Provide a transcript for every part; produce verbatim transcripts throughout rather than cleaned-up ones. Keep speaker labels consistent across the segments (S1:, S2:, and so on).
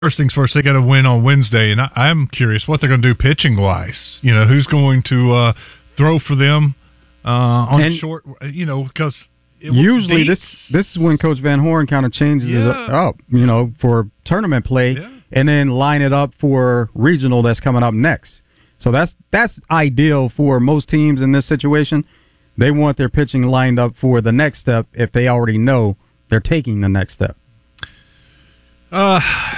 S1: First things first, they got to win on Wednesday, and I, I'm curious what they're going to do pitching-wise. You know, who's going to uh, throw for them uh, on and short, you know, because
S2: usually this this is when Coach Van Horn kind of changes yeah. it up, you know, for tournament play, yeah. and then line it up for regional that's coming up next. So that's that's ideal for most teams in this situation. They want their pitching lined up for the next step if they already know they're taking the next step.
S1: Uh,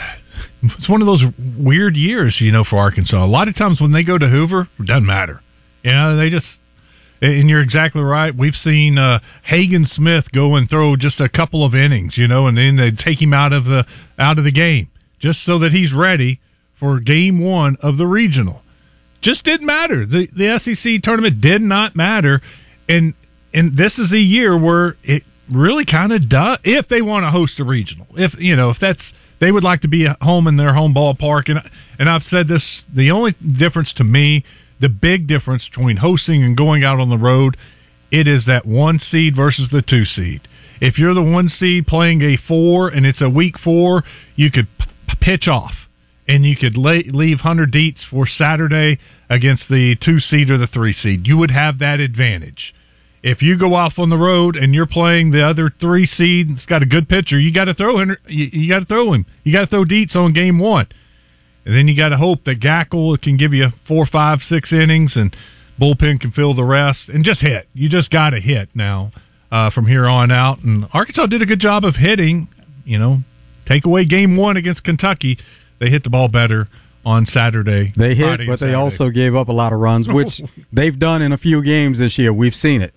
S1: it's one of those weird years, you know, for Arkansas. A lot of times when they go to Hoover, it doesn't matter. You know, they just, and you're exactly right. We've seen uh, Hagen Smith go and throw just a couple of innings, you know, and then they take him out of the out of the game just so that he's ready for game one of the regional. Just didn't matter. The the S E C tournament did not matter, and and this is a year where it really kind of does. If they want to host a regional, if you know, if that's they would like to be at home in their home ballpark, and and I've said this. The only difference to me, the big difference between hosting and going out on the road, it is that one seed versus the two seed. If you're the one seed playing a four and it's a week four, you could p- pitch off. And you could lay, leave Hunter Dietz for Saturday against the two seed or the three seed. You would have that advantage. If you go off on the road and you're playing the other three seed, it's got a good pitcher. You got to throw him. You, you got to throw him. You got to throw Dietz on game one, and then you got to hope that Gackle can give you four, five, six innings, and bullpen can fill the rest. And just hit. You just got to hit now uh, from here on out. And Arkansas did a good job of hitting. You know, take away game one against Kentucky. They hit the ball better on Saturday.
S2: They hit,
S1: Friday
S2: but they
S1: Saturday.
S2: also gave up a lot of runs, which they've done in a few games this year. We've seen it.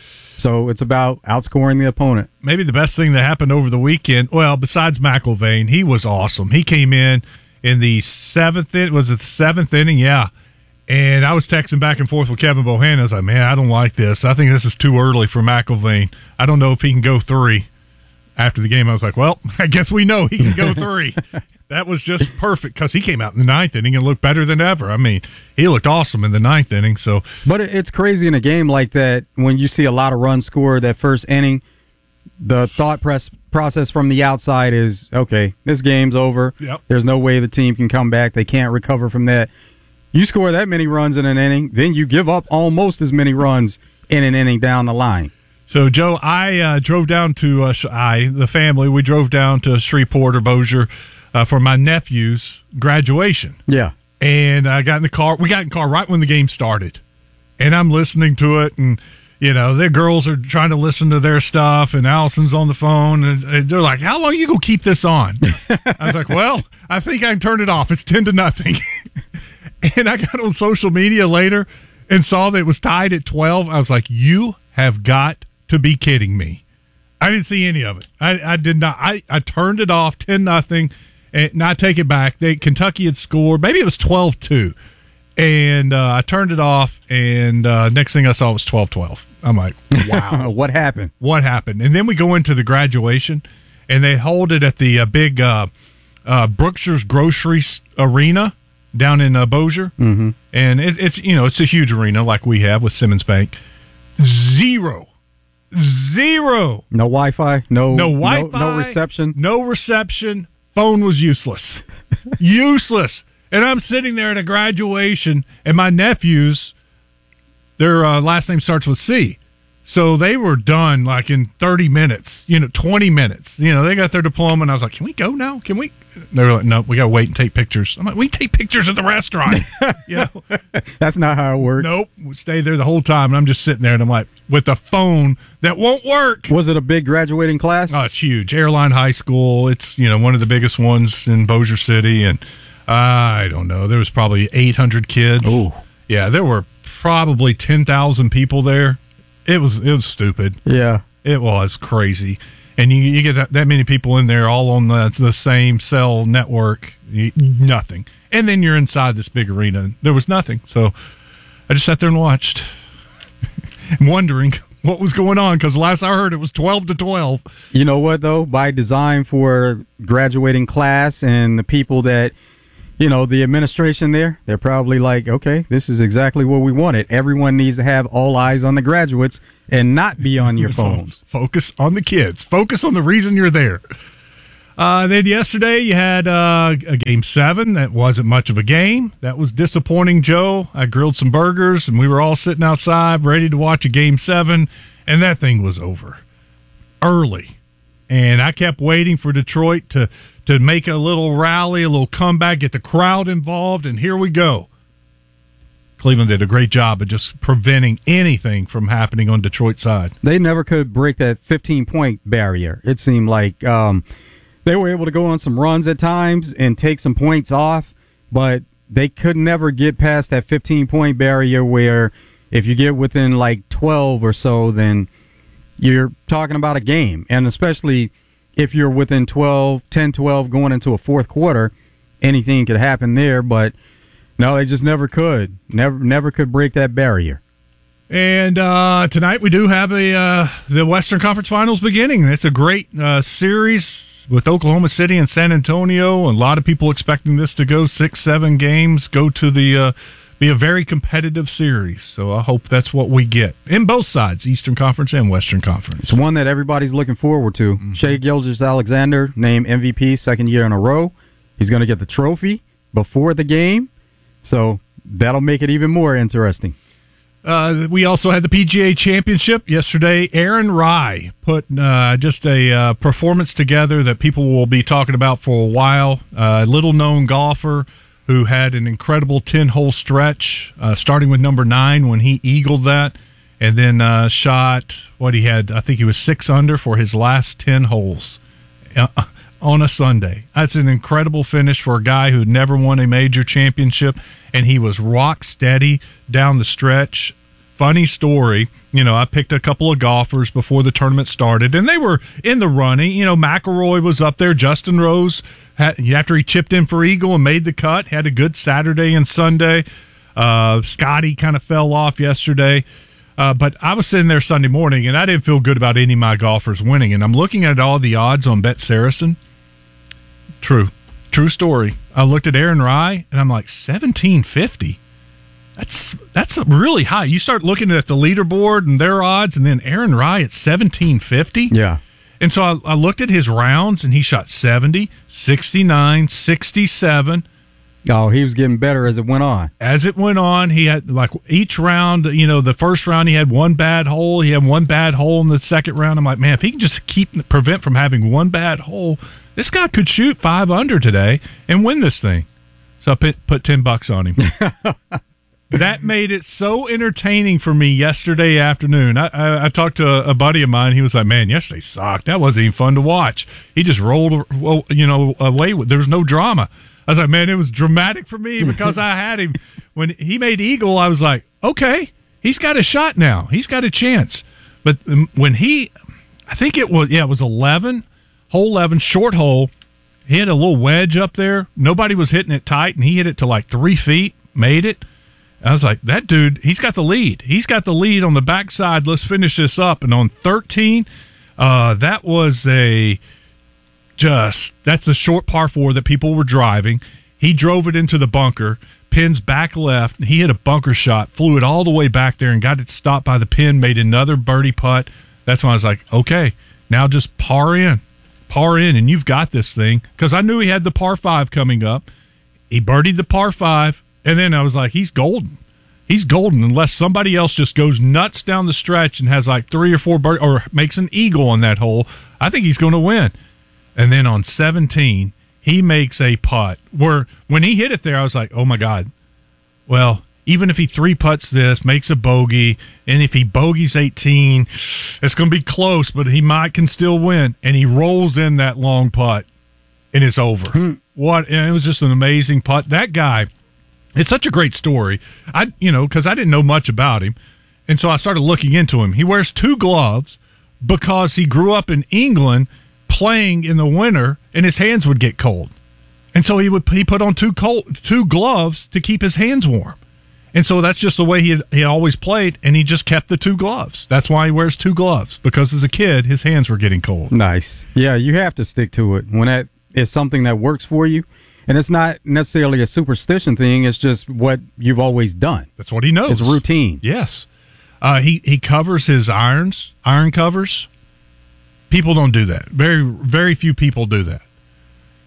S2: So it's about outscoring the opponent.
S1: Maybe the best thing that happened over the weekend, well, besides McIlvain, he was awesome. He came in in the seventh, it was it the seventh inning? Yeah. And I was texting back and forth with Kevin Bohannon. I was like, man, I don't like this. I think this is too early for McIlvain. I don't know if he can go three. After the game, I was like, well, I guess we know he can go three. That was just perfect because he came out in the ninth inning and looked better than ever. I mean, he looked awesome in the ninth inning. So,
S2: But it's crazy in a game like that when you see a lot of runs scored that first inning, the thought press process from the outside is, okay, this game's over.
S1: Yep.
S2: There's no way the team can come back. They can't recover from that. You score that many runs in an inning, then you give up almost as many runs in an inning down the line.
S1: So, Joe, I uh, drove down to, uh, I, the family, we drove down to Shreveport or Bossier uh, for my nephew's graduation.
S2: Yeah.
S1: And I got in the car. We got in the car right when the game started. And I'm listening to it, and, you know, their girls are trying to listen to their stuff, and Allison's on the phone, and, and they're like, how long are you going to keep this on? I was like, well, I think I can turn it off. It's ten to nothing. And I got on social media later and saw that it was tied at twelve. I was like, you have got to be kidding me. I didn't see any of it. I, I did not. I, I turned it off ten nothing, and I take it back. They Kentucky had scored. Maybe it was twelve two, and uh, I turned it off, and uh, next thing I saw was twelve twelve. I'm like, wow.
S2: What happened?
S1: What happened? And then we go into the graduation, and they hold it at the uh, big uh, uh, Brookshire's Grocery Arena down in uh, Bossier.
S2: Mm-hmm.
S1: And it, it's, you know, it's a huge arena like we have with Simmons Bank. Zero. Zero.
S2: No Wi-Fi. No,
S1: no Wi-Fi.
S2: No, no reception.
S1: No reception. Phone was useless. Useless. And I'm sitting there at a graduation, and my nephews, their uh, last name starts with C. So they were done like in thirty minutes, you know, twenty minutes. You know, they got their diploma, and I was like, can we go now? Can we? They were like, no, we got to wait and take pictures. I'm like, we take pictures at the restaurant. You know?
S2: That's not how it works.
S1: Nope. We stayed there the whole time, and I'm just sitting there, and I'm like, with a phone that won't work.
S2: Was it a big graduating class?
S1: Oh, it's huge. Airline High School. It's, you know, one of the biggest ones in Bossier City, and uh, I don't know. There was probably eight hundred kids.
S2: Ooh.
S1: Yeah, there were probably ten thousand people there. It was it was stupid.
S2: Yeah.
S1: It was crazy. And you, you get that, that many people in there all on the, the same cell network, you, nothing. And then you're inside this big arena. There was nothing. So I just sat there and watched, wondering what was going on, because last I heard it was twelve to twelve.
S2: You know what, though? By design for graduating class and the people that, you know, the administration there, they're probably like, okay, this is exactly what we wanted. Everyone needs to have all eyes on the graduates and not be on your phones.
S1: Focus on the kids. Focus on the reason you're there. Uh, then yesterday you had uh, a game seven. That wasn't much of a game. That was disappointing, Joe. I grilled some burgers, and we were all sitting outside ready to watch a game seven, and that thing was over early. And I kept waiting for Detroit to, to make a little rally, a little comeback, get the crowd involved, and here we go. Cleveland did a great job of just preventing anything from happening on Detroit's side.
S2: They never could break that fifteen-point barrier. It seemed like um, they were able to go on some runs at times and take some points off, but they could never get past that fifteen-point barrier where if you get within like twelve or so, then you're talking about a game. And especially if you're within twelve, ten, twelve going into a fourth quarter, anything could happen there, but no, they just never could. Never never could break that barrier.
S1: And uh, tonight we do have a uh, the Western Conference Finals beginning. It's a great uh, series with Oklahoma City and San Antonio. A lot of people expecting this to go six, seven games, go to the uh, be a very competitive series. So I hope that's what we get in both sides, Eastern Conference and Western Conference.
S2: It's one that everybody's looking forward to. Mm-hmm. Shai Gilgeous-Alexander named M V P second year in a row. He's going to get the trophy before the game. So that'll make it even more interesting.
S1: Uh, we also had the P G A Championship yesterday. Aaron Rai put uh, just a uh, performance together that people will be talking about for a while. A uh, little-known golfer who had an incredible ten-hole stretch, uh, starting with number nine when he eagled that, and then uh, shot what he had. I think he was six under for his last ten holes. Uh, on a Sunday. That's an incredible finish for a guy who never won a major championship, and he was rock steady down the stretch. Funny story, you know, I picked a couple of golfers before the tournament started, and they were in the running. You know, McIlroy was up there. Justin Rose, had, after he chipped in for eagle and made the cut, had a good Saturday and Sunday. Uh, Scotty kind of fell off yesterday. Uh, but I was sitting there Sunday morning, and I didn't feel good about any of my golfers winning. And I'm looking at all the odds on Bet Saracen. True. True story. I looked at Aaron Rai, and I'm like, seventeen fifty. That's that's really high. You start looking at the leaderboard and their odds, and then Aaron Rai at seventeen fifty?
S2: Yeah.
S1: And so I, I looked at his rounds, and he shot seventy, sixty-nine, sixty-seven.
S2: Oh, he was getting better as it went on.
S1: As it went on, he had, like, each round, you know, the first round he had one bad hole. He had one bad hole in the second round. I'm like, man, if he can just keep prevent from having one bad hole, this guy could shoot five under today and win this thing. So I put, put ten bucks on him. That made it so entertaining for me yesterday afternoon. I, I, I talked to a, a buddy of mine. He was like, man, yesterday sucked. That wasn't even fun to watch. He just rolled, well, you know, away. With, there was no drama. I was like, man, it was dramatic for me because I had him. When he made eagle, I was like, okay, he's got a shot now. He's got a chance. But when he, I think it was, yeah, it was eleven, hole eleven, short hole. He had a little wedge up there. Nobody was hitting it tight, and he hit it to like three feet, made it. I was like, that dude, he's got the lead. He's got the lead on the backside. Let's finish this up. And on thirteen, uh, that was a... Just, that's a short par four that people were driving. He drove it into the bunker, pins back left, and he hit a bunker shot, flew it all the way back there and got it stopped by the pin, made another birdie putt. That's when I was like, okay, now just par in. Par in, and you've got this thing. Because I knew he had the par five coming up. He birdied the par five, and then I was like, he's golden. He's golden unless somebody else just goes nuts down the stretch and has like three or four birdies, or makes an eagle on that hole. I think he's going to win. And then on seventeen, he makes a putt where when he hit it there, I was like, oh, my God. Well, even if he three-putts this, makes a bogey, and if he bogeys eighteen, it's going to be close, but he might can still win. And he rolls in that long putt, and it's over. Hmm. What? And it was just an amazing putt. That guy, it's such a great story. I, you know, because I didn't know much about him, and so I started looking into him. He wears two gloves because he grew up in England playing in the winter, and his hands would get cold, and so he would he put on two cold, two gloves to keep his hands warm, and so that's just the way he had, he always played, and he just kept the two gloves. That's why he wears two gloves, because as a kid his hands were getting cold.
S2: Nice. Yeah, you have to stick to it when that is something that works for you, and it's not necessarily a superstition thing. It's just what you've always done.
S1: That's what he knows.
S2: It's routine.
S1: Yes. Uh, he he covers his irons, iron covers. People don't do that. Very, very few people do that.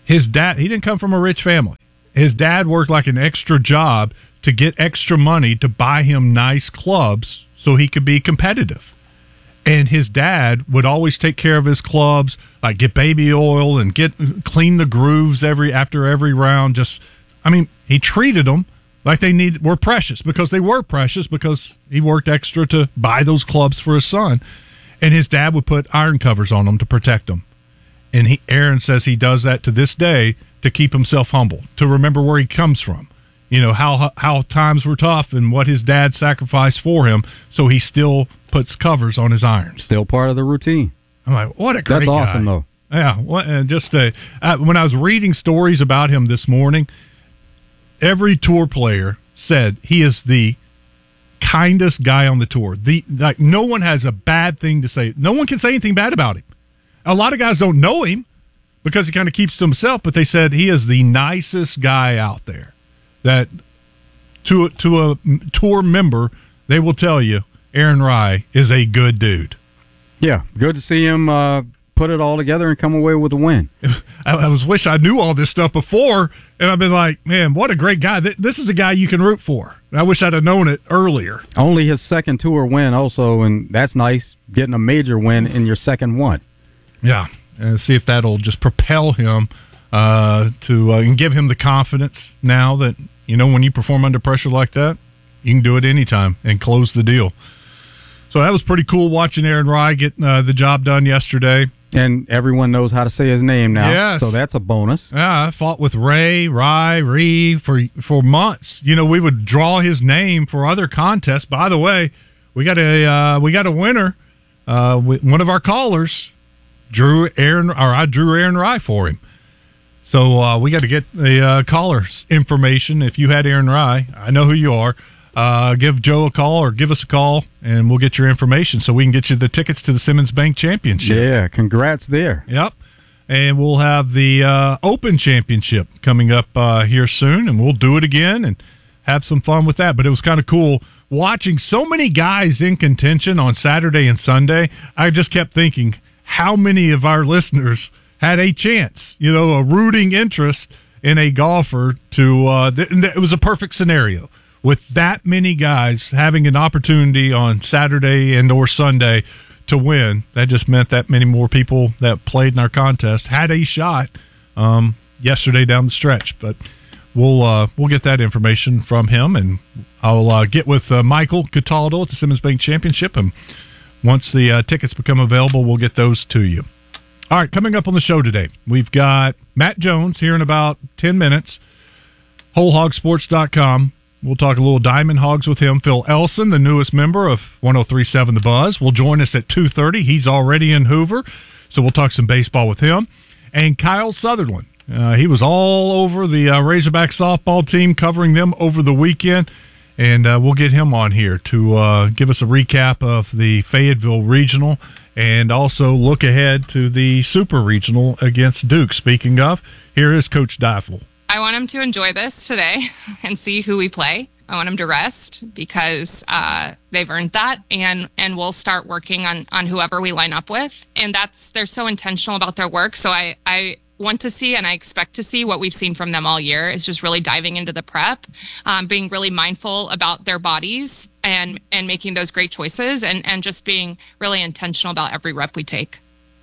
S1: his dad, he didn't come from a rich family. His dad worked like an extra job to get extra money to buy him nice clubs so he could be competitive. And his dad would always take care of his clubs, like get baby oil and get clean the grooves every after every round. Just, I mean, he treated them like they need were precious because they were precious because he worked extra to buy those clubs for his son. And his dad would put iron covers on them to protect them. And he, Aaron says he does that to this day to keep himself humble, to remember where he comes from. You know, how how times were tough and what his dad sacrificed for him, so he still puts covers on his irons.
S2: Still part of the routine.
S1: I'm like, what a great
S2: That's awesome,
S1: guy.
S2: though.
S1: Yeah, what, and just uh, uh, when I was reading stories about him this morning, every tour player said he is the kindest guy on the tour. The like, no one has a bad thing to say. No one can say anything bad about him. A lot of guys don't know him because he kind of keeps to himself, but they said he is the nicest guy out there. That to to a tour member, they will tell you Aaron Rai is a good dude.
S2: Yeah, good to see him uh, put it all together and come away with a win.
S1: I, I was wish I knew all this stuff before, and I've been like, man, what a great guy. This is a guy you can root for. I wish I'd have known it earlier.
S2: Only his second tour win also, and that's nice, getting a major win in your second one.
S1: Yeah, and see if that'll just propel him uh, to uh, and give him the confidence now that, you know, when you perform under pressure like that, you can do it anytime and close the deal. So that was pretty cool watching Aaron Rai get uh, the job done yesterday.
S2: And everyone knows how to say his name now,
S1: yes.
S2: So that's a bonus.
S1: Yeah, I fought with Ray, Rai, Ree for for months. You know, we would draw his name for other contests. By the way, we got a uh, we got a winner. Uh, one of our callers drew Aaron, or I drew Aaron Rai for him. So uh, we got to get the uh, caller's information. If you had Aaron Rai, I know who you are. Uh, give Joe a call or give us a call, and we'll get your information so we can get you the tickets to the Simmons Bank Championship.
S2: Yeah, congrats there.
S1: Yep. And we'll have the uh, Open Championship coming up uh, here soon, and we'll do it again and have some fun with that. But it was kind of cool watching so many guys in contention on Saturday and Sunday. I just kept thinking, how many of our listeners had a chance, you know, a rooting interest in a golfer to uh, – th- it was a perfect scenario. With that many guys having an opportunity on Saturday and or Sunday to win, that just meant that many more people that played in our contest had a shot um, yesterday down the stretch. But we'll uh, we'll get that information from him, and I'll uh, get with uh, Michael Cataldo at the Simmons Bank Championship, and once the uh, tickets become available, we'll get those to you. All right, coming up on the show today, we've got Matt Jones here in about ten minutes, whole hog sports dot com. We'll talk a little Diamond Hogs with him. Phil Elson, the newest member of one oh three point seven The Buzz, will join us at two thirty. He's already in Hoover, so we'll talk some baseball with him. And Kyle Sutherland, uh, he was all over the uh, Razorback softball team, covering them over the weekend, and uh, we'll get him on here to uh, give us a recap of the Fayetteville Regional and also look ahead to the Super Regional against Duke. Speaking of, here is Coach Deifel.
S3: I want him to enjoy this today and see who we play. I want him to rest because uh, they've earned that, and, and we'll start working on, on whoever we line up with. And that's they're so intentional about their work, so I, I want to see and I expect to see what we've seen from them all year is just really diving into the prep, um, being really mindful about their bodies and, and making those great choices and, and just being really intentional about every rep we take.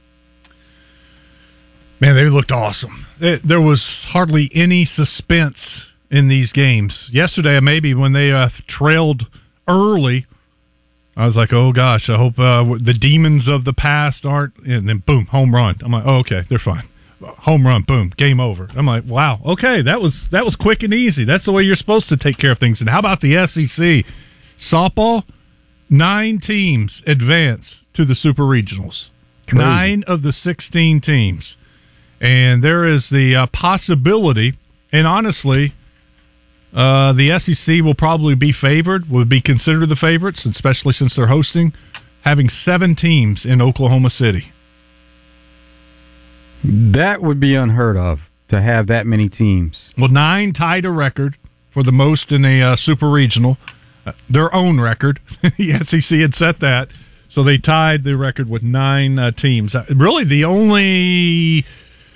S1: Man, they looked awesome. It, there was hardly any suspense in these games. Yesterday, maybe when they uh, trailed early, I was like, oh, gosh, I hope uh, the demons of the past aren't... And then, boom, home run. I'm like, oh, okay, they're fine. Home run, boom, game over. I'm like, wow, okay, that was that was quick and easy. That's the way you're supposed to take care of things. And how about the S E C? Softball, nine teams advance to the Super Regionals. Crazy. Nine of the sixteen teams. And there is the uh, possibility, and honestly, uh, the S E C will probably be favored, would be considered the favorites, especially since they're hosting, having seven teams in Oklahoma City.
S2: That would be unheard of, to have that many teams.
S1: Well, nine tied a record for the most in a uh, Super Regional, uh, their own record. The S E C had set that, so they tied the record with nine uh, teams. Uh, really, the only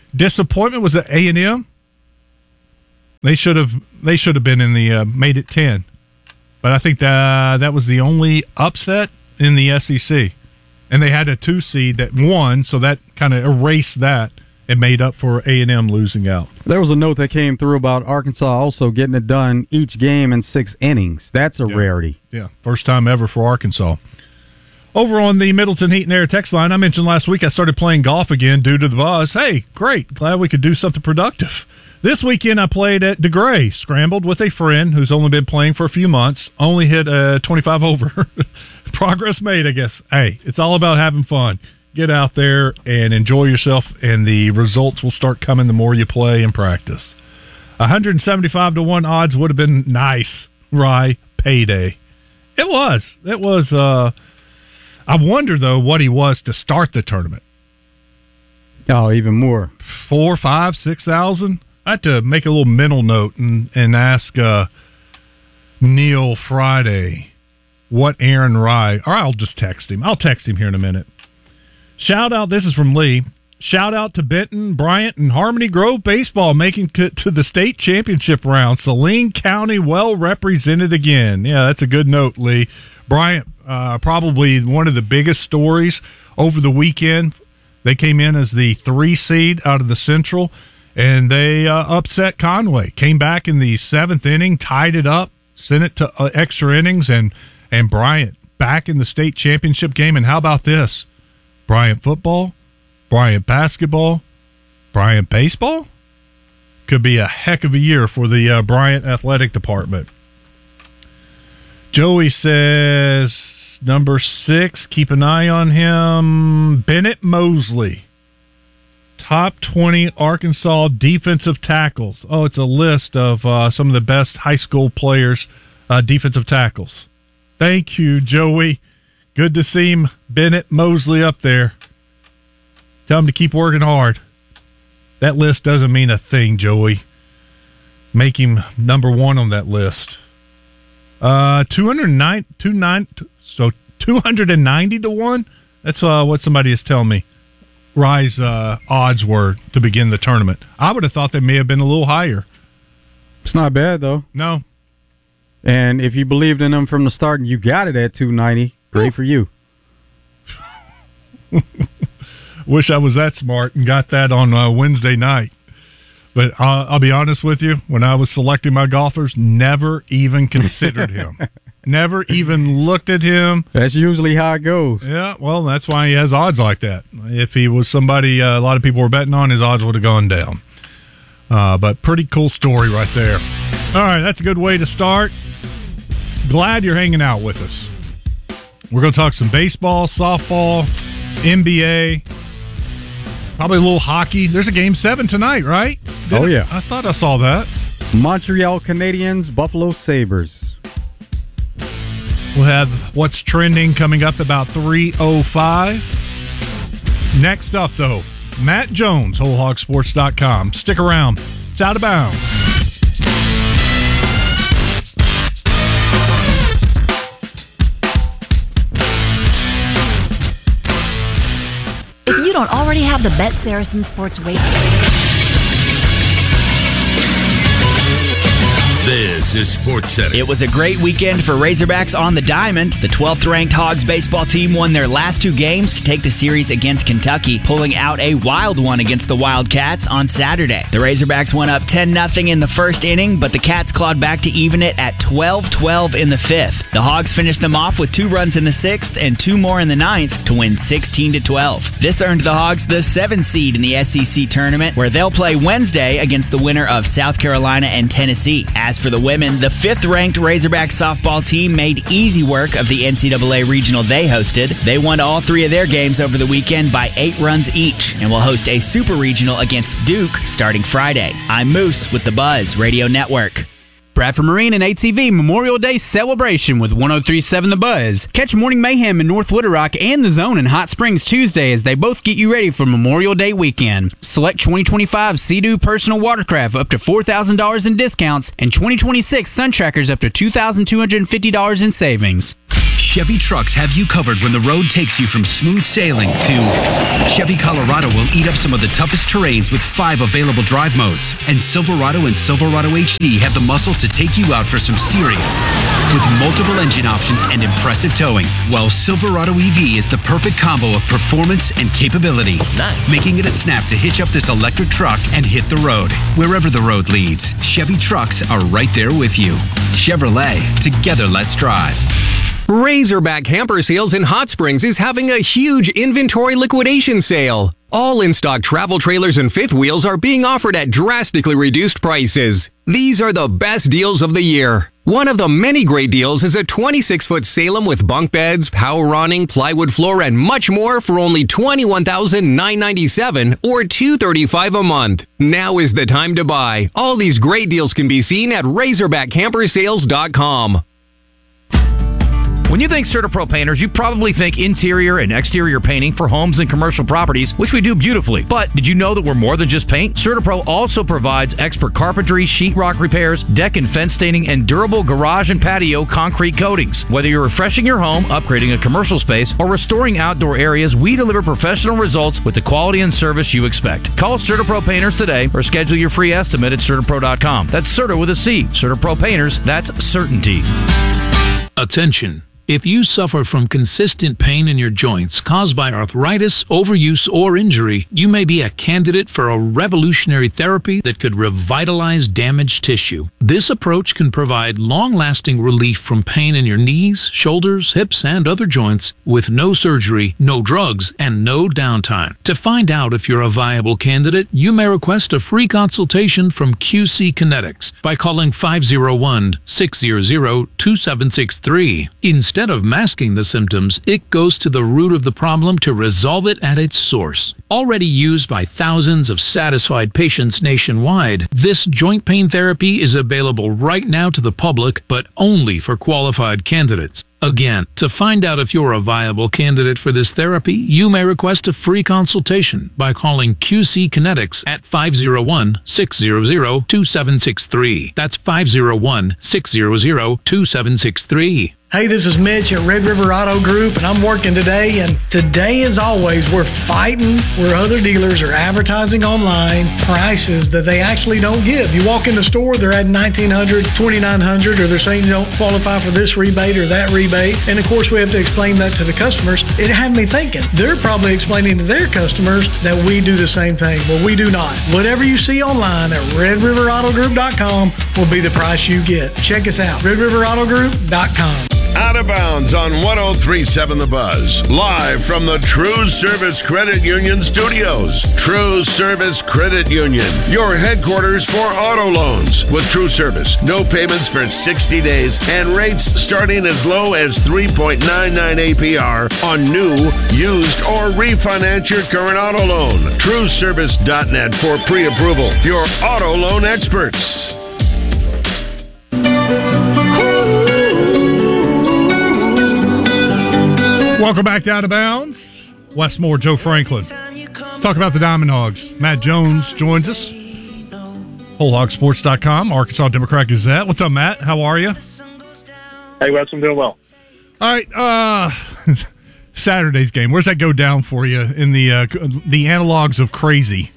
S1: Disappointment was at A and M. They should have they should have been in the uh, made it ten, but I think that that was the only upset in the S E C, and they had a two seed that won, so that kind of erased that and made up for A and M losing out.
S2: There was a note that came through about Arkansas also getting it done each game in six innings. That's a
S1: yeah.
S2: rarity.
S1: Yeah, first time ever for Arkansas. Over on the Middleton Heat and Air text line, I mentioned last week I started playing golf again due to the buzz. Hey, great. Glad we could do something productive. This weekend I played at DeGray, scrambled with a friend who's only been playing for a few months, only hit a twenty-five over. Progress made, I guess. Hey, it's all about having fun. Get out there and enjoy yourself, and the results will start coming the more you play and practice. one hundred seventy-five to one odds would have been nice, Rye, payday. It was. It was, uh... I wonder, though, what he was to start the tournament.
S2: Oh, even more.
S1: Four, five, six thousand? I had to make a little mental note and, and ask uh, Neil Friday what Aaron Rye... Or I'll just text him. I'll text him here in a minute. Shout out, this is from Lee. Shout out to Benton, Bryant, and Harmony Grove baseball making it to the state championship round. Saline County well represented again. Yeah, that's a good note, Lee. Bryant, uh, probably one of the biggest stories over the weekend. They came in as the three seed out of the Central, and they uh, upset Conway. Came back in the seventh inning, tied it up, sent it to uh, extra innings, and, and Bryant back in the state championship game. And how about this? Bryant football, Bryant basketball, Bryant baseball? Could be a heck of a year for the uh, Bryant athletic department. Joey says, number six, keep an eye on him. Bennett Mosley, top twenty Arkansas defensive tackles. Oh, it's a list of uh, some of the best high school players, uh, defensive tackles. Thank you, Joey. Good to see him, Bennett Mosley, up there. Tell him to keep working hard. That list doesn't mean a thing, Joey. Make him number one on that list. Uh, two hundred nine, two nine, so two hundred ninety to one. That's uh, what somebody is telling me. Rye's uh, odds were to begin the tournament. I would have thought they may have been a little higher.
S2: It's not bad though.
S1: No.
S2: And if you believed in them from the start and you got it at two ninety, great for you.
S1: Wish I was that smart and got that on uh, Wednesday night. But uh, I'll be honest with you, when I was selecting my golfers, never even considered him. Never even looked at him.
S2: That's usually how it goes.
S1: Yeah, well, that's why he has odds like that. If he was somebody uh, a lot of people were betting on, his odds would have gone down. Uh, but pretty cool story right there. All right, that's a good way to start. Glad you're hanging out with us. We're going to talk some baseball, softball, N B A, probably a little hockey. There's a game seven tonight, right? Did
S2: oh,
S1: it?
S2: yeah.
S1: I thought I saw that.
S2: Montreal Canadiens, Buffalo Sabres.
S1: We'll have what's trending coming up about three oh five. Next up, though, Matt Jones, whole hog sports dot com. Stick around. It's Out of Bounds.
S4: If you don't already have the Bet Saracen Sports weight.
S5: This is Sports Center.
S6: It was a great weekend for Razorbacks on the diamond. The twelfth-ranked Hogs baseball team won their last two games to take the series against Kentucky, pulling out a wild one against the Wildcats on Saturday. The Razorbacks went up ten nothing in the first inning, but the Cats clawed back to even it at twelve twelve in the fifth. The Hogs finished them off with two runs in the sixth and two more in the ninth to win sixteen to twelve. This earned the Hogs the seventh seed in the S E C tournament, where they'll play Wednesday against the winner of South Carolina and Tennessee. As for the women, the fifth-ranked Razorback softball team made easy work of the N C double A regional they hosted. They won all three of their games over the weekend by eight runs each and will host a super regional against Duke starting Friday. I'm Moose with the Buzz Radio Network.
S7: Bradford Marine and A T V Memorial Day celebration with one oh three point seven The Buzz. Catch Morning Mayhem in North Little Rock and The Zone in Hot Springs Tuesday as they both get you ready for Memorial Day weekend. Select twenty twenty-five Sea-Doo personal watercraft up to four thousand dollars in discounts and twenty twenty-six Sun Trackers up to two thousand two hundred fifty dollars in savings.
S8: Chevy trucks have you covered when the road takes you from smooth sailing to Chevy Colorado will eat up some of the toughest terrains with five available drive modes. And Silverado and Silverado H D have the muscle to take you out for some serious with multiple engine options and impressive towing. While Silverado E V is the perfect combo of performance and capability, nice. Making it a snap to hitch up this electric truck and hit the road. Wherever the road leads, Chevy trucks are right there with you. Chevrolet, together let's drive.
S9: Razorback Hamper Sales in Hot Springs is having a huge inventory liquidation sale. All in-stock travel trailers and fifth wheels are being offered at drastically reduced prices. These are the best deals of the year. One of the many great deals is a twenty-six foot Salem with bunk beds, power awning, plywood floor, and much more for only twenty-one thousand nine hundred ninety-seven dollars or two hundred thirty-five dollars a month. Now is the time to buy. All these great deals can be seen at razorback camper sales dot com.
S10: When you think CertaPro Painters, you probably think interior and exterior painting for homes and commercial properties, which we do beautifully. But did you know that we're more than just paint? CertaPro also provides expert carpentry, sheetrock repairs, deck and fence staining, and durable garage and patio concrete coatings. Whether you're refreshing your home, upgrading a commercial space, or restoring outdoor areas, we deliver professional results with the quality and service you expect. Call CertaPro Painters today or schedule your free estimate at Certapro dot com. That's Certa with a C. CertaPro Painters, that's certainty.
S11: Attention. If you suffer from consistent pain in your joints caused by arthritis, overuse, or injury, you may be a candidate for a revolutionary therapy that could revitalize damaged tissue. This approach can provide long-lasting relief from pain in your knees, shoulders, hips, and other joints with no surgery, no drugs, and no downtime. To find out if you're a viable candidate, you may request a free consultation from Q C Kinetics by calling five oh one, six hundred, two seven six three. Instead Instead of masking the symptoms, it goes to the root of the problem to resolve it at its source. Already used by thousands of satisfied patients nationwide, this joint pain therapy is available right now to the public, but only for qualified candidates. Again, to find out if you're a viable candidate for this therapy, you may request a free consultation by calling Q C Kinetics at five oh one, six hundred, two seven six three. That's five oh one, six hundred, two seven six three.
S12: Hey, this is Mitch at Red River Auto Group, and I'm working today, and today, as always, we're fighting where other dealers are advertising online prices that they actually don't give. You walk in the store, they're at nineteen hundred dollars, twenty-nine hundred dollars, or they're saying you don't qualify for this rebate or that rebate, and of course we have to explain that to the customers. It had me thinking, they're probably explaining to their customers that we do the same thing. Well, we do not. Whatever you see online at red river auto group dot com will be the price you get. Check us out, red river auto group dot com.
S5: Out of Bounds on one oh three point seven The Buzz. Live from the True Service Credit Union studios. True Service Credit Union, your headquarters for auto loans. With True Service, no payments for sixty days and rates starting as low as three point nine nine A P R on new, used, or refinance your current auto loan. True Service dot net for pre-approval. Your auto loan experts.
S1: Welcome back to Out of Bounds. Wes Moore, Joe Franklin. Let's talk about the Diamond Hogs. Matt Jones joins us. whole hog sports dot com, Arkansas Democrat Gazette. What's up, Matt? How are you?
S13: Hey, Wes, I'm doing well.
S1: All right. Uh, Saturday's game. Where's that go down for you in the uh, the analogs of crazy?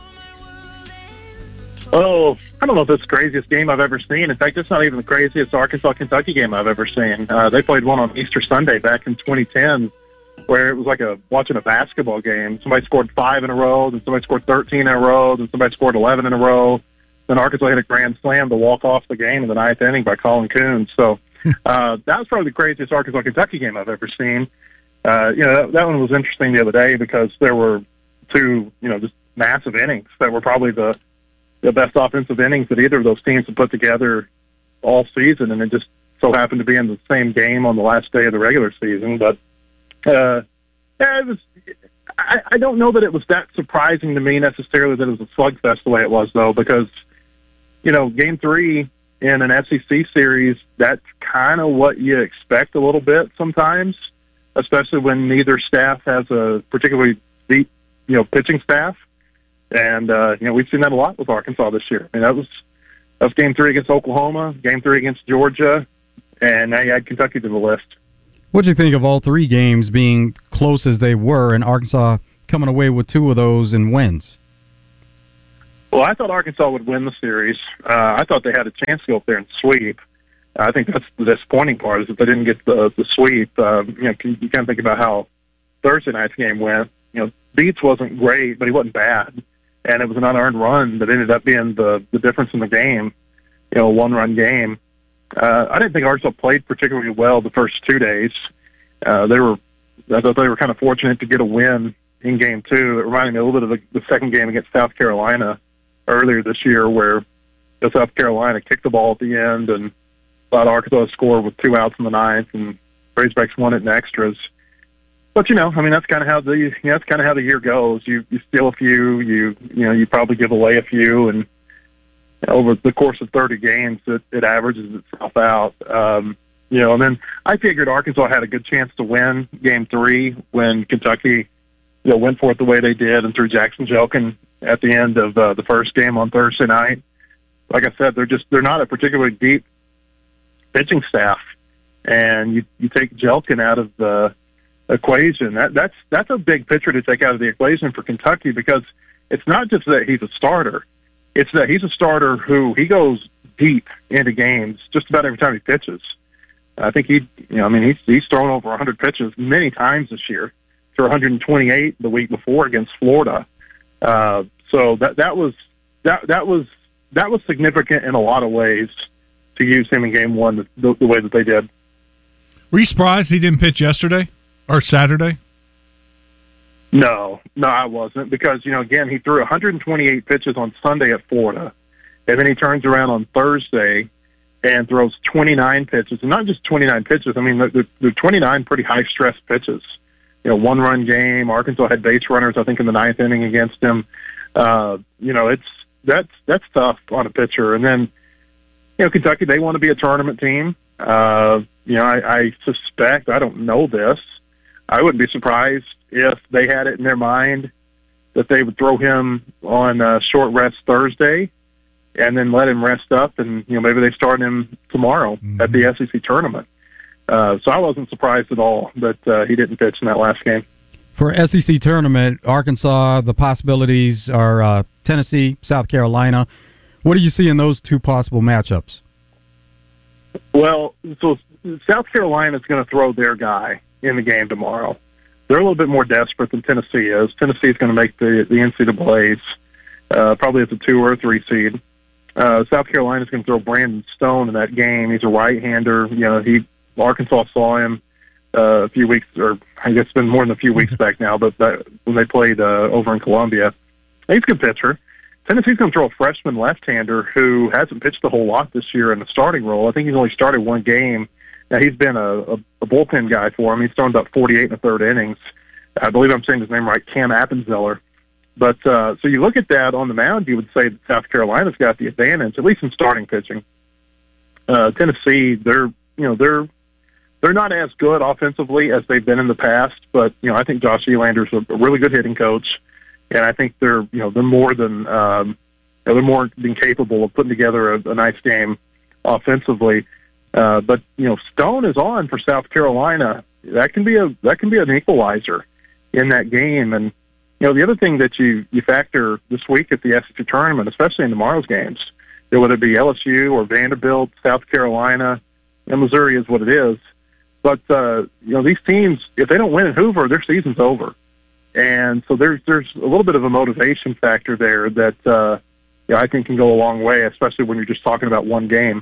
S13: Oh, I don't know if it's the craziest game I've ever seen. In fact, it's not even the craziest Arkansas-Kentucky game I've ever seen. Uh, they played one on Easter Sunday back in twenty ten where it was like a watching a basketball game. Somebody scored five in a row, then somebody scored thirteen in a row, then somebody scored eleven in a row. Then Arkansas hit a grand slam to walk off the game in the ninth inning by Colin Coons. So uh, that was probably the craziest Arkansas-Kentucky game I've ever seen. Uh, you know, that, that one was interesting the other day because there were two, you know, just massive innings that were probably the the best offensive innings that either of those teams have put together all season, and it just so happened to be in the same game on the last day of the regular season. But uh, yeah, it was. I, I don't know that it was that surprising to me necessarily that it was a slugfest the way it was, though, because you know, Game Three in an S E C series, that's kind of what you expect a little bit sometimes, especially when neither staff has a particularly deep, you know, pitching staff. And, uh, you know, we've seen that a lot with Arkansas this year. I mean, that was, that was Game three against Oklahoma, Game three against Georgia, and now you add Kentucky to the list.
S2: What do you think of all three games being close as they were, and Arkansas coming away with two of those and wins?
S13: Well, I thought Arkansas would win the series. Uh, I thought they had a chance to go up there and sweep. I think that's the disappointing part is that they didn't get the the sweep. Uh, you know, you kind of think about how Thursday night's game went. You know, Beats wasn't great, but he wasn't bad, and it was an unearned run that ended up being the the difference in the game. You know, a one-run game. Uh, I didn't think Arkansas played particularly well the first two days. Uh, they were, I thought they were kind of fortunate to get a win in game two. It reminded me a little bit of the, the second game against South Carolina earlier this year, where the South Carolina kicked the ball at the end and allowed Arkansas to score with two outs in the ninth, and Razorbacks won it in extras. But you know, I mean, that's kind of how the you know, that's kind of how the year goes. You you steal a few, you you know, you probably give away a few, and over the course of thirty games, it, it averages itself out. Um, you know, and then I figured Arkansas had a good chance to win game three when Kentucky, you know, went for it the way they did and threw Jackson Jelkin at the end of uh, the first game on Thursday night. Like I said, they're just they're not a particularly deep pitching staff, and you you take Jelkin out of the equation. That that's that's a big pitcher to take out of the equation for Kentucky, because it's not just that he's a starter. It's that he's a starter who he goes deep into games just about every time he pitches. I think he, you know, I mean, he's he's thrown over one hundred pitches many times this year. Threw one hundred twenty-eight the week before against Florida. Uh, so that that was that that was that was significant in a lot of ways to use him in game one the, the, the way that they did.
S1: Were you surprised he didn't pitch yesterday or Saturday?
S13: No, no, I wasn't, because, you know, again, he threw one hundred twenty-eight pitches on Sunday at Florida, and then he turns around on Thursday and throws twenty-nine pitches, and not just twenty-nine pitches. I mean, they're, they're twenty-nine pretty high-stress pitches. You know, one-run game. Arkansas had base runners, I think, in the ninth inning against him. Uh, you know, it's that's that's tough on a pitcher. And then, you know, Kentucky, they want to be a tournament team. Uh, you know, I, I suspect, I don't know this, I wouldn't be surprised if they had it in their mind that they would throw him on uh, short rest Thursday and then let him rest up, and, you know, maybe they start him tomorrow mm-hmm. at the S E C tournament. Uh, so I wasn't surprised at all that uh, he didn't pitch in that last game.
S2: For S E C tournament, Arkansas, the possibilities are uh, Tennessee, South Carolina. What do you see in those two possible matchups?
S13: Well, so South Carolina is going to throw their guy in the game tomorrow. They're a little bit more desperate than Tennessee is. Tennessee is going to make the, the N C double A's, uh, probably as a two or a three seed. Uh, South Carolina is going to throw Brandon Stone in that game. He's a right-hander. You know, he Arkansas saw him uh, a few weeks, or I guess it's been more than a few weeks back now, but that, when they played uh, over in Columbia. He's a good pitcher. Tennessee's going to throw a freshman left-hander who hasn't pitched a whole lot this year in the starting role. I think he's only started one game. Now, he's been a, a, a bullpen guy for him. He's thrown about forty-eight in the third innings. I believe I'm saying his name right, Cam Appenzeller. But uh, so you look at that on the mound, you would say that South Carolina's got the advantage, at least in starting pitching. Uh, Tennessee, they're you know they're they're not as good offensively as they've been in the past, but you know I think Josh Elander's a, a really good hitting coach, and I think they're you know they're more than um, you know, they're more than capable of putting together a, a nice game offensively. Uh, but you know Stone is on for South Carolina. That can be a that can be an equalizer in that game. And you know the other thing that you you factor this week at the S E C tournament, especially in tomorrow's games, you know, whether it be L S U or Vanderbilt, South Carolina, and Missouri is what it is. But uh, you know these teams, if they don't win in Hoover, their season's over. And so there's there's a little bit of a motivation factor there that uh, you know, I think can go a long way, especially when you're just talking about one game.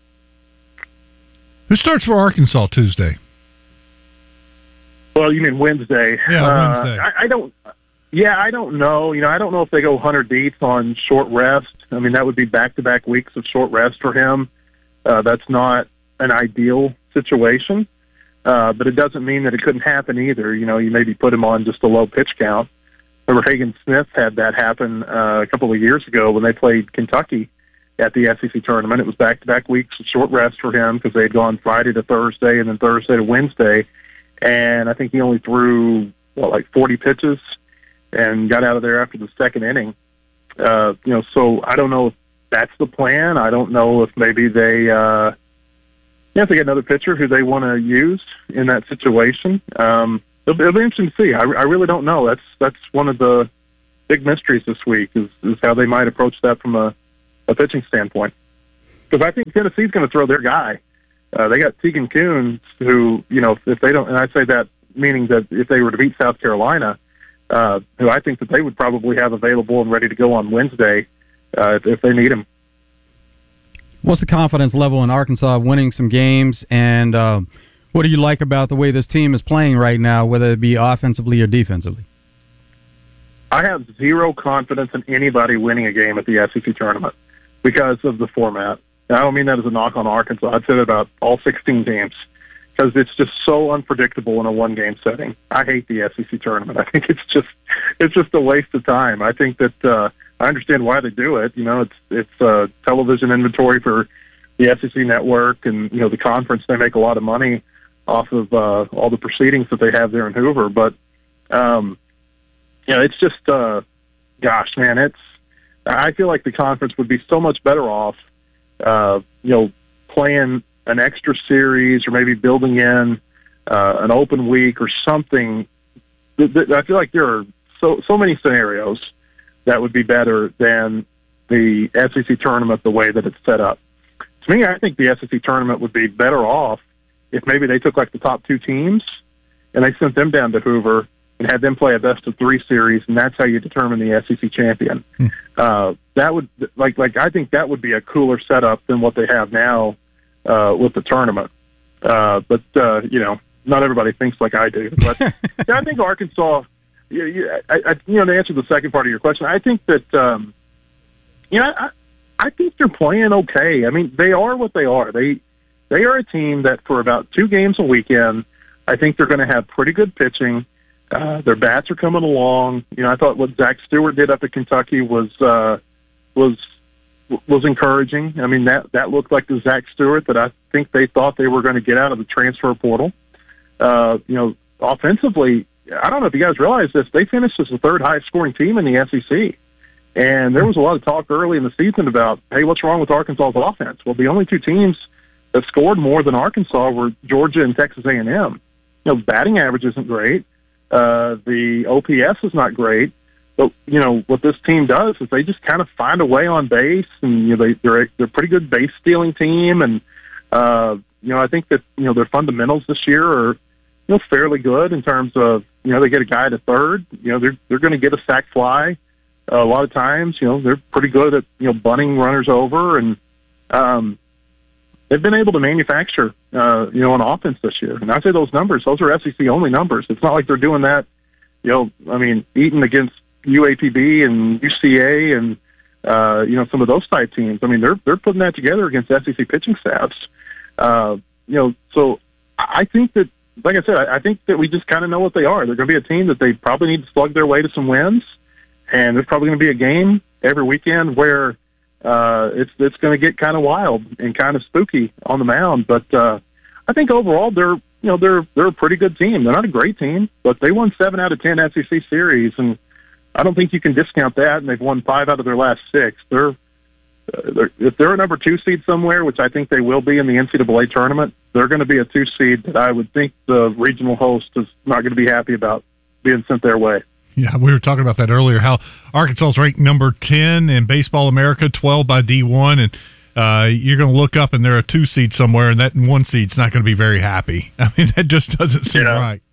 S1: Who starts for Arkansas Tuesday?
S13: Well, you mean Wednesday?
S1: Yeah,
S13: uh,
S1: Wednesday.
S13: I, I don't. Yeah, I don't know. You know, I don't know if they go Hunter Dietz on short rest. I mean, that would be back-to-back weeks of short rest for him. Uh, that's not an ideal situation, uh, but it doesn't mean that it couldn't happen either. You know, you maybe put him on just a low pitch count. Remember, Hagen Smith had that happen uh, a couple of years ago when they played Kentucky at the S E C tournament. It was back-to-back weeks of short rest for him because they had gone Friday to Thursday and then Thursday to Wednesday. And I think he only threw, what, like forty pitches and got out of there after the second inning. Uh, you know, so I don't know if that's the plan. I don't know if maybe they, uh, you have to get another pitcher who they want to use in that situation. Um, it'll, it'll be interesting to see. I, I really don't know. That's that's one of the big mysteries this week is, is how they might approach that from a, a pitching standpoint. Because I think Tennessee's going to throw their guy. Uh, they got Tegan Kuhn, who, you know, if they don't, and I say that meaning that if they were to beat South Carolina, uh, who I think that they would probably have available and ready to go on Wednesday uh, if, if they need him.
S2: What's the confidence level in Arkansas winning some games, and uh, what do you like about the way this team is playing right now, whether it be offensively or defensively?
S13: I have zero confidence in anybody winning a game at the S E C tournament because of the format. And I don't mean that as a knock on Arkansas. I'd say that about all sixteen teams because it's just so unpredictable in a one-game setting. I hate the S E C tournament. I think it's just it's just a waste of time. I think that uh, I understand why they do it. You know, it's it's uh, television inventory for the S E C network, and you know the conference. They make a lot of money off of uh, all the proceedings that they have there in Hoover. But um, you know, it's just uh, gosh, man, it's. I feel like the conference would be so much better off, uh, you know, playing an extra series or maybe building in uh, an open week or something. I feel like there are so so many scenarios that would be better than the S E C tournament the way that it's set up. To me, I think the S E C tournament would be better off if maybe they took like the top two teams and they sent them down to Hoover and had them play a best of three series, and that's how you determine the S E C champion. Hmm. Uh, that would like like I think that would be a cooler setup than what they have now uh, with the tournament. Uh, but uh, you know, not everybody thinks like I do. But yeah, I think Arkansas. You, you, I, I, you know, to answer the second part of your question, I think that um, you know, I, I think they're playing okay. I mean, they are what they are. They they are a team that for about two games a weekend, I think they're going to have pretty good pitching. Uh, their bats are coming along. You know, I thought what Zach Stewart did up at Kentucky was uh, was was encouraging. I mean, that that looked like the Zach Stewart that I think they thought they were going to get out of the transfer portal. Uh, you know, offensively, I don't know if you guys realize this, they finished as the third highest scoring team in the S E C. And there was a lot of talk early in the season about, hey, what's wrong with Arkansas's offense? Well, the only two teams that scored more than Arkansas were Georgia and Texas A and M. You know, batting average isn't great. Uh, the O P S is not great, but you know what this team does is they just kind of find a way on base, and you know they they're a, they're a pretty good base stealing team, and uh, you know I think that you know their fundamentals this year are you know fairly good in terms of you know they get a guy to third, you know they're they're going to get a sac fly uh, a lot of times, you know they're pretty good at you know bunting runners over, and um, they've been able to manufacture, uh, you know, an offense this year. And I say those numbers; those are S E C only numbers. It's not like they're doing that, you know. I mean, Eaton against U A P B and U C A and uh, you know some of those type teams. I mean, they're they're putting that together against S E C pitching staffs. Uh, you know, so I think that, like I said, I, I think that we just kind of know what they are. They're going to be a team that they probably need to slug their way to some wins, and there's probably going to be a game every weekend where. Uh, it's it's going to get kind of wild and kind of spooky on the mound, but uh, I think overall they're you know they're they're a pretty good team. They're not a great team, but they won seven out of ten S E C series, and I don't think you can discount that. And they've won five out of their last six. They're, uh, they're if they're a number two seed somewhere, which I think they will be in the N C double A tournament, they're going to be a two seed that I would think the regional host is not going to be happy about being sent their way.
S1: Yeah, we were talking about that earlier, how Arkansas is ranked number ten in Baseball America, twelve by D one, and uh, you're going to look up and they're a two seed somewhere, and that one seed's not going to be very happy. I mean, that just doesn't seem
S13: yeah.
S1: right.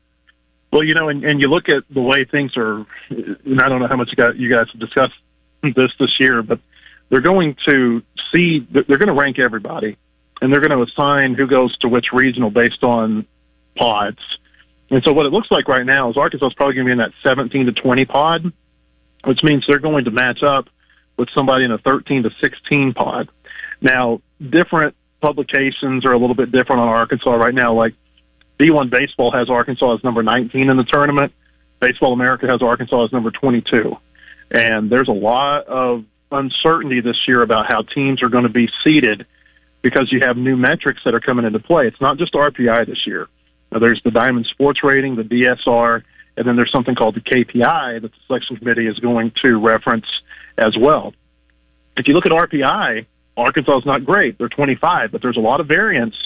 S13: Well, you know, and, and you look at the way things are, and I don't know how much you guys, you guys have discussed this this year, but they're going to see, they're going to rank everybody, and they're going to assign who goes to which regional based on pods. And so what it looks like right now is Arkansas is probably going to be in that seventeen to twenty pod, which means they're going to match up with somebody in a thirteen to sixteen pod. Now, different publications are a little bit different on Arkansas right now. Like D one Baseball has Arkansas as number nineteen in the tournament. Baseball America has Arkansas as number twenty-two. And there's a lot of uncertainty this year about how teams are going to be seeded because you have new metrics that are coming into play. It's not just R P I this year. Now, there's the Diamond Sports Rating, the D S R, and then there's something called the K P I that the selection committee is going to reference as well. If you look at R P I, Arkansas is not great. They're twenty-five, but there's a lot of variance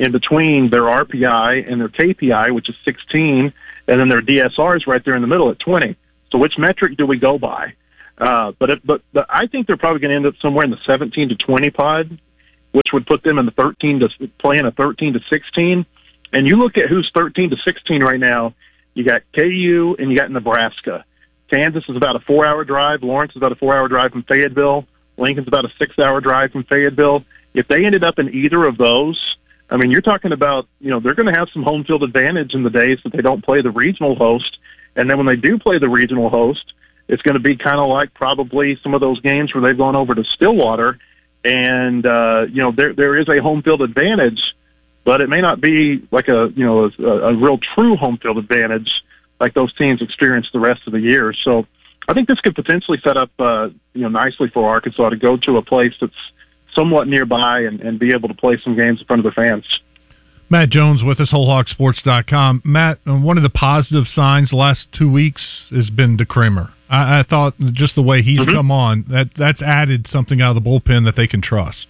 S13: in between their R P I and their K P I, which is sixteen, and then their D S R is right there in the middle at twenty. So which metric do we go by? Uh, but, it, but but I think they're probably going to end up somewhere in the seventeen to twenty pod, which would put them in the thirteen to playing a thirteen to sixteen. And you look at who's thirteen to sixteen right now. You got K U and you got Nebraska. Kansas is about a four-hour drive. Lawrence is about a four-hour drive from Fayetteville. Lincoln's about a six-hour drive from Fayetteville. If they ended up in either of those, I mean, you're talking about, you know, they're going to have some home field advantage in the days that they don't play the regional host. And then when they do play the regional host, it's going to be kind of like probably some of those games where they've gone over to Stillwater. And, uh, you know, there there is a home field advantage, but it may not be like a, you know, a, a real true home field advantage like those teams experience the rest of the year. So I think this could potentially set up, uh, you know, nicely for Arkansas to go to a place that's somewhat nearby and, and be able to play some games in front of their fans.
S1: Matt Jones with us, whole hog sports dot com. Matt, one of the positive signs the last two weeks has been DeCremer. I, I thought just the way he's mm-hmm. come on, that that's added something out of the bullpen that they can trust.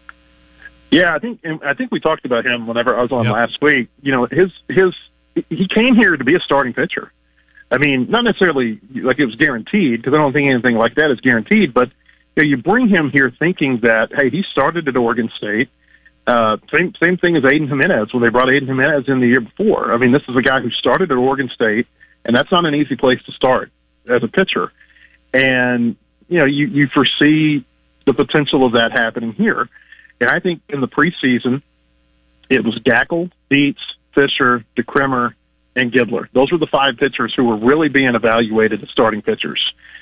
S13: Yeah, I think I think we talked about him whenever I was on yep. last week. You know, his his he came here to be a starting pitcher. I mean, not necessarily like it was guaranteed, because I don't think anything like that is guaranteed, but you know, you bring him here thinking that, hey, he started at Oregon State. Uh, same same thing as Aiden Jimenez when they brought Aiden Jimenez in the year before. I mean, this is a guy who started at Oregon State, and that's not an easy place to start as a pitcher. And, you know, you, you foresee the potential of that happening here. And I think in the preseason, it was Gackle, Dietz, Fisher, DeCremer, and Gibler. Those were the five pitchers who were really being evaluated as starting pitchers.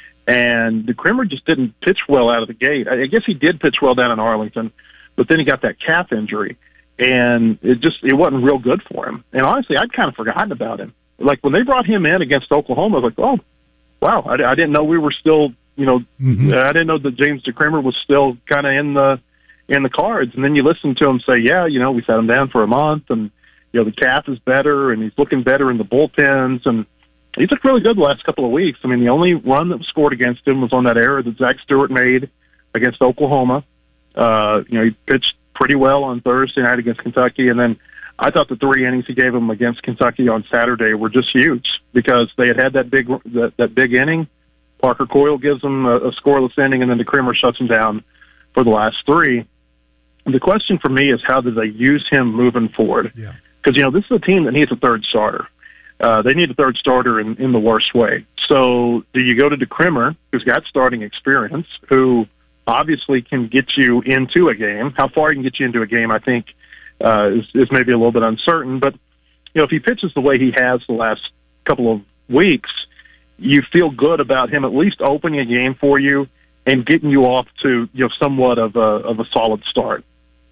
S13: And DeCremer just didn't pitch well out of the gate. I guess he did pitch well down in Arlington, but then he got that calf injury, and it just it wasn't real good for him. And honestly, I'd kind of forgotten about him. Like when they brought him in against Oklahoma, I was like, oh, wow, I, I didn't know we were still, you know, mm-hmm. I didn't know that James DeCremer was still kind of in the in the cards. And then you listen to him say, yeah, you know, we sat him down for a month, and you know the calf is better, and he's looking better in the bullpens, and he's looked really good the last couple of weeks. I mean, the only run that was scored against him was on that error that Zach Stewart made against Oklahoma. Uh, you know, he pitched pretty well on Thursday night against Kentucky, and then I thought the three innings he gave him against Kentucky on Saturday were just huge because they had had that big that, that big inning. Parker Coyle gives them a, a scoreless inning, and then DeCremer shuts him down for the last three. The question for me is how do they use him moving forward?
S1: Yeah.
S13: Because, you know, this is a team that needs a third starter. Uh, they need a third starter in, in the worst way. So do you go to DeCremer, who's got starting experience, who obviously can get you into a game? How far he can get you into a game, I think, uh, is, is maybe a little bit uncertain. But, you know, if he pitches the way he has the last couple of weeks, you feel good about him at least opening a game for you and getting you off to, you know, somewhat of a, of a solid start.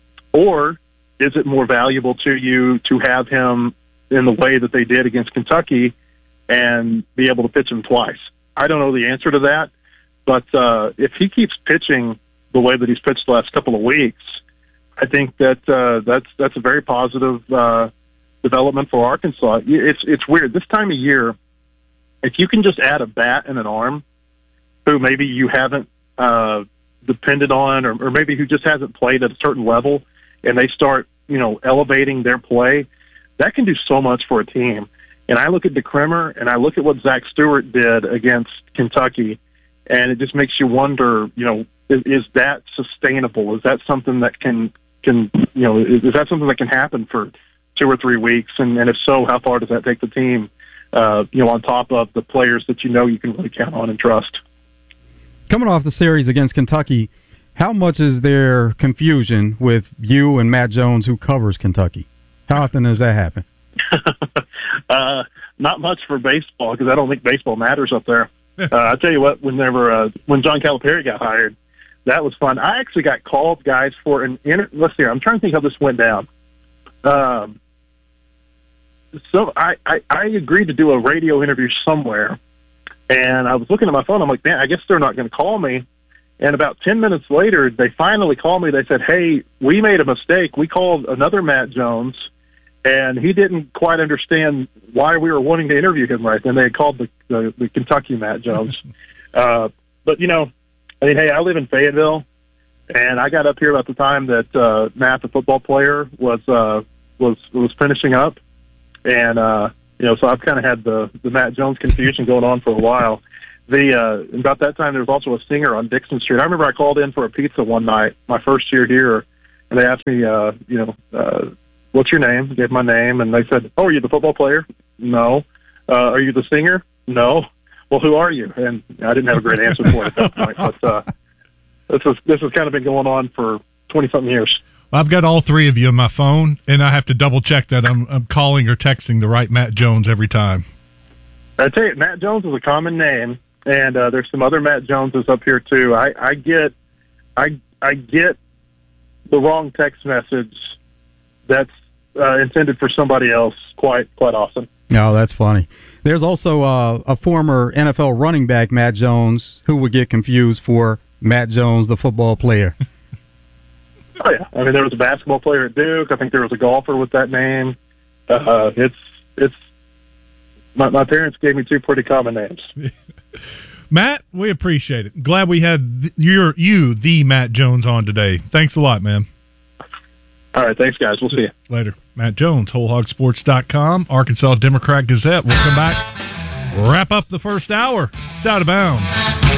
S13: Or is it more valuable to you to have him in the way that they did against Kentucky and be able to pitch him twice? I don't know the answer to that, but uh, if he keeps pitching the way that he's pitched the last couple of weeks, I think that uh, that's that's a very positive uh, development for Arkansas. It's it's weird this time of year. If you can just add a bat and an arm, who maybe you haven't uh, depended on, or, or maybe who just hasn't played at a certain level, and they start, you know, elevating their play, that can do so much for a team. And I look at DeCremer, and I look at what Zach Stewart did against Kentucky, and it just makes you wonder, you know, is, is that sustainable? Is that something that can, can you know, is, is that something that can happen for two or three weeks? And, and if so, how far does that take the team, uh, you know, on top of the players that you know you can really count on and trust?
S2: Coming off the series against Kentucky, how much is there confusion with you and Matt Jones, who covers Kentucky? How often does that happen?
S13: uh, not much for baseball, because I don't think baseball matters up there. Uh, I'll tell you what, whenever uh, when John Calipari got hired, that was fun. I actually got called, guys, for an inter- let's see, I'm trying to think how this went down. Um, so I, I, I agreed to do a radio interview somewhere, and I was looking at my phone. I'm like, man, I guess they're not going to call me. And about ten minutes later, they finally called me. They said, hey, we made a mistake. We called another Matt Jones, and he didn't quite understand why we were wanting to interview him right then. They had called the, the, the Kentucky Matt Jones. uh, but, you know, I mean, hey, I live in Fayetteville, and I got up here about the time that uh, Matt, the football player, was uh, was was finishing up, and uh, you know, so I've kind of had the the Matt Jones confusion going on for a while. The uh, about that time, there was also a singer on Dixon Street. I remember I called in for a pizza one night, my first year here, and they asked me, uh, you know, uh, what's your name? I gave my name, and they said, "Oh, are you the football player?" No. Uh, are you the singer? No. Well, who are you? And I didn't have a great answer for it at that point. But uh, this is this has kind of been going on for twenty something years.
S1: I've got all three of you on my phone, and I have to double check that I'm, I'm calling or texting the right Matt Jones every time.
S13: I tell you, Matt Jones is a common name, and uh, there's some other Matt Joneses up here too. I, I get, I I get the wrong text message that's uh, intended for somebody else quite quite often.
S2: No, that's funny. There's also uh, a former N F L running back, Matt Jones, who would get confused for Matt Jones, the football player.
S13: Oh yeah, I mean there was a basketball player at Duke. I think there was a golfer with that name. Uh, it's it's my, my parents gave me two pretty common names.
S1: Matt, we appreciate it. Glad we had th- your you the Matt Jones on today. Thanks a lot, man.
S13: All right, thanks guys. We'll see you
S1: later. Matt Jones, whole hog sports dot com, Arkansas Democrat Gazette. We'll come back, wrap up the first hour. It's Out of Bounds.